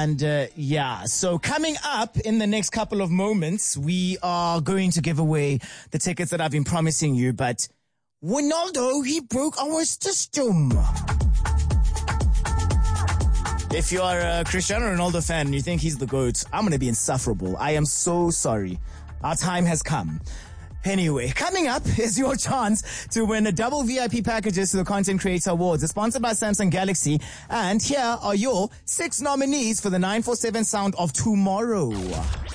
And so coming up in the next couple of moments, we are going to give away the tickets that I've been promising you. But Ronaldo, he broke our system. If you are a Cristiano Ronaldo fan and you think he's the GOAT, I'm going to be insufferable. I am so sorry. Our time has come. Anyway, coming up is your chance to win a double VIP packages to the Content Creator Awards. It's sponsored by Samsung Galaxy. And here are your 6 nominees for the 947 Sound of Tomorrow.